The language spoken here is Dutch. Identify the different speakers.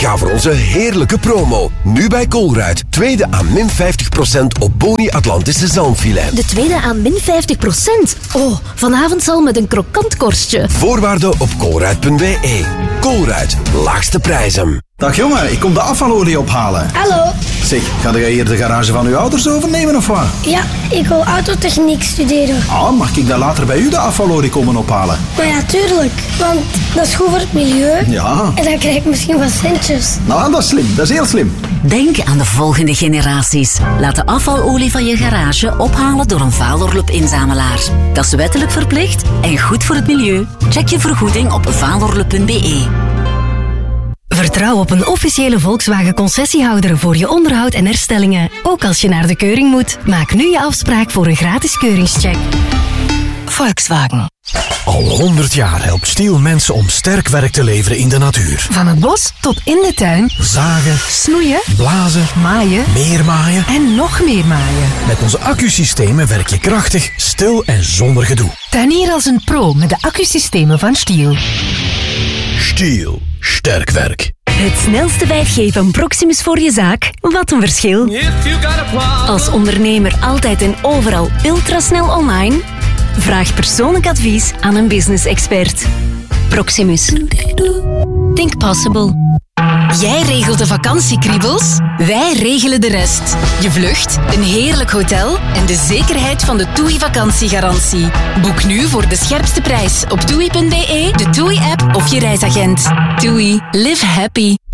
Speaker 1: Ga voor onze heerlijke promo. Nu bij Colruyt. Tweede aan min 50% op Boni Atlantische zalmfilet.
Speaker 2: De tweede aan min 50%? Oh, vanavond al met een krokant korstje.
Speaker 1: Voorwaarden op colruyt.be. Colruyt, laagste prijzen.
Speaker 3: Dag jongen, ik kom de afvalolie ophalen.
Speaker 4: Hallo.
Speaker 3: Zeg, ga jij hier de garage van uw ouders overnemen of wat?
Speaker 4: Ja, ik wil autotechniek studeren.
Speaker 3: Ah, mag ik dan later bij u de afvalolie komen ophalen?
Speaker 4: Maar ja, tuurlijk. Want dat is goed voor het milieu.
Speaker 3: Ja.
Speaker 4: En dan krijg ik misschien wat centjes.
Speaker 3: Nou, dat is slim. Dat is heel slim.
Speaker 5: Denk aan de volgende generaties. Laat de afvalolie van je garage ophalen door een Valorlup-inzamelaar. Dat is wettelijk verplicht en goed voor het milieu. Check je vergoeding op valorlup.be.
Speaker 6: Vertrouw op een officiële Volkswagen-concessiehouder voor je onderhoud en herstellingen. Ook als je naar de keuring moet. Maak nu je afspraak voor een gratis keuringscheck. Volkswagen.
Speaker 7: Al 100 jaar helpt Stiel mensen om sterk werk te leveren in de natuur.
Speaker 6: Van het bos tot in de tuin.
Speaker 7: Zagen,
Speaker 6: Snoeien,
Speaker 7: blazen,
Speaker 6: maaien,
Speaker 7: meer maaien
Speaker 6: en nog meer maaien.
Speaker 7: Met onze accusystemen werk je krachtig, stil en zonder gedoe.
Speaker 6: Tuinier als een pro met de accusystemen van Stiel.
Speaker 7: Stiel. Sterk werk.
Speaker 5: Het snelste 5G van Proximus voor je zaak? Wat een verschil. Als ondernemer altijd en overal ultrasnel online? Vraag persoonlijk advies aan een business expert. Proximus. Think possible. Jij regelt de vakantiekriebels, wij regelen de rest. Je vlucht, een heerlijk hotel en de zekerheid van de TUI vakantiegarantie. Boek nu voor de scherpste prijs op TUI.be, de TUI-app of je reisagent. TUI. Live happy.